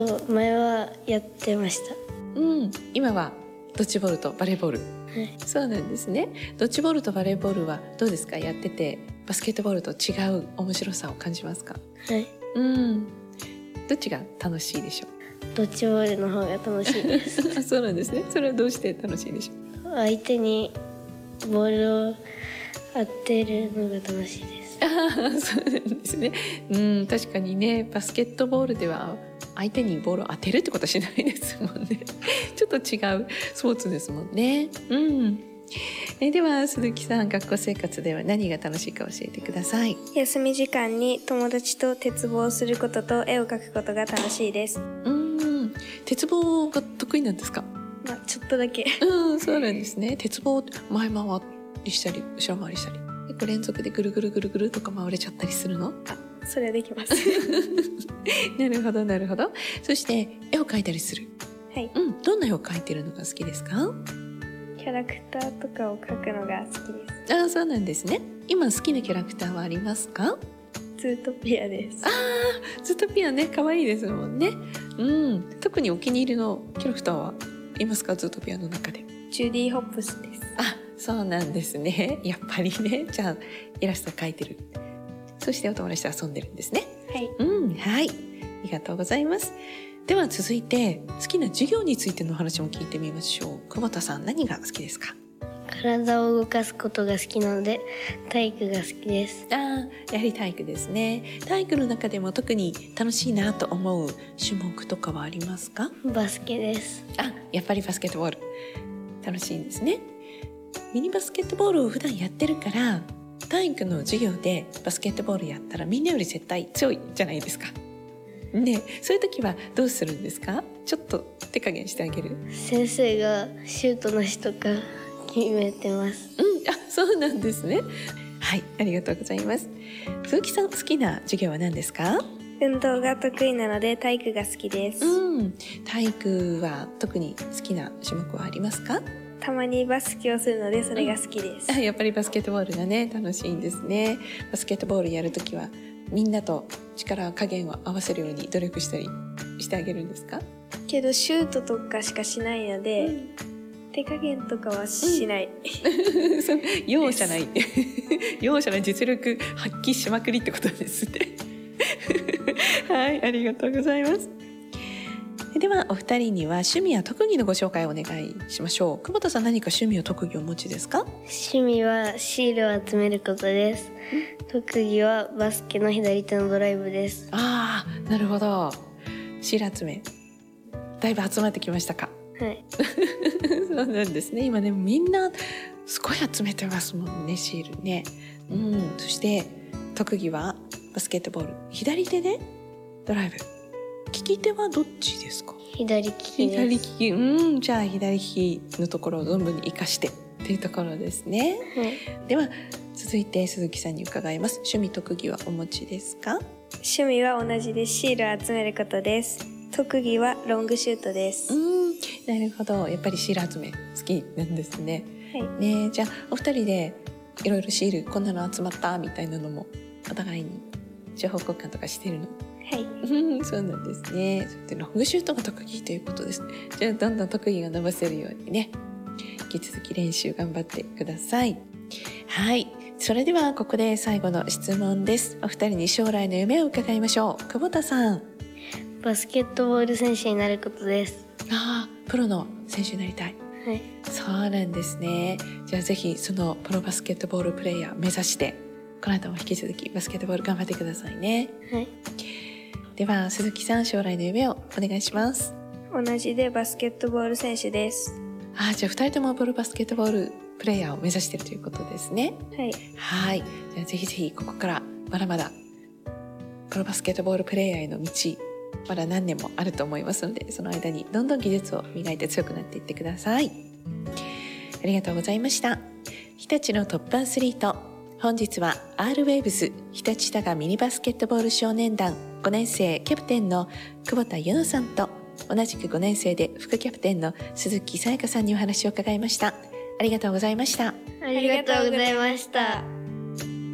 前はやってました。 今はドッジボールとバレーボール。そうなんですね。ドッジボールとバレーボールはどうですか？やっててバスケットボールと違う面白さを感じますか？ はい。 どっちが楽しいでしょう？ ドッジボールの方が楽しいです。 そうなんですね。それはどうして楽しいでしょう？ 相手にボールを当てるのが楽しいです。 そうなんですね。確かにね、バスケットボールでは相手にボールを当てるってことはしないですもんね。ちょっと違うスポーツですもんね。では鈴木さん、学校生活では何が楽しいか教えてください。 休み時間に友達と鉄棒をすることと絵を描くことが楽しいです。 鉄棒が得意なんですか？ ちょっとだけ。 そうなんですね。鉄棒前回りしたり後ろ回りしたり結構連続でぐるぐるぐるぐるとか回れちゃったりするの？ それはできます。 なるほどなるほど。そして絵を描いたりする。 はい。 どんな絵を描いてるのが好きですか？ キャラクターとかを描くのが好きです。 そうなんですね。今好きなキャラクターはありますか？ ズートピアです。 ズートピアね、可愛いですもんね。特にお気に入りのキャラクターはいますか？ズートピアの中で。 ジュディ・ホップスです。 そうなんですね。やっぱりね。じゃあイラスト描いてる。そしてお友達と遊んでるんですね。 はい。 はい。ありがとうございます。では続いて好きな授業についての話も聞いてみましょう。久保田さん、何が好きですか？ 体を動かすことが好きなので体育が好きです。 やはり体育ですね。体育の中でも特に楽しいなと思う種目とかはありますか？ バスケです。 やっぱりバスケットボール楽しいんですね。ミニバスケットボールを普段やってるから体育の授業でバスケットボールやったらみんなより絶対強いじゃないですか。ね、そういう時はどうするんですか？ちょっと手加減してあげる？ 先生がシュートの日とか決めてます。 そうなんですね。はい、ありがとうございます。鈴木さん、好きな授業は何ですか？ 運動が得意なので体育が好きです。 体育は特に好きな種目はありますか？ たまにバスケをするのでそれが好きです。 やっぱりバスケットボールがね、楽しいんですね。バスケットボールやるときはみんなと力加減を合わせるように努力したりしてあげるんですか？ けどシュートとかしかしないので、手加減とかはしない。 容赦ない容赦ない実力発揮しまくりってことですね。はい、ありがとうございます。ではお二人には趣味や特技のご紹介をお願いしましょう。久保田さん、何か趣味や特技をお持ちですか？ 趣味はシールを集めることです。特技はバスケの左手のドライブです。 なるほど。シール集めだいぶ集まってきましたか？ はい。 そうなんですね。今ね、みんなすごい集めてますもんね、シールね。そして特技はバスケットボール、左手でドライブ。利き手はどっちですか？ 左利きです。 左利き。じゃあ左利きのところを存分に活かしてっていうところですね。では続いて鈴木さんに伺います。趣味特技はお持ちですか？ 趣味は同じでシールを集めることです。特技はロングシュートです。 なるほど。やっぱりシール集め好きなんですね。じゃあお二人でいろいろシールこんなの集まったみたいなのもお互いに情報交換とかしてるの？ はい。 そうなんですね。そしてロングシュートが特技ということです。じゃあどんどん特技が伸ばせるようにね、引き続き練習頑張ってください。はい。それではここで最後の質問です。お二人に将来の夢を伺いましょう。久保田さん。 バスケットボール選手になることです。 プロの選手になりたい。 はい。 そうなんですね。じゃあぜひそのプロバスケットボールプレイヤー目指してこの後も引き続きバスケットボール頑張ってくださいね。 はい。 では鈴木さん、将来の夢をお願いします。 同じでバスケットボール選手です。 じゃあ2人ともプロバスケットボールプレイヤーを目指しているということですね。 はい。 じゃあぜひぜひここからまだまだプロバスケットボールプレイヤーへの道まだ何年もあると思いますので、その間にどんどん技術を磨いて強くなっていってください。ありがとうございました。日立のトップアスリート、本日は R ウェーブズ日立多賀ミニバスケットボール少年団5年生キャプテンの久保田優乃さんと同じく5年生で副キャプテンの鈴木さやかさんにお話を伺いました。ありがとうございました。 ありがとうございました。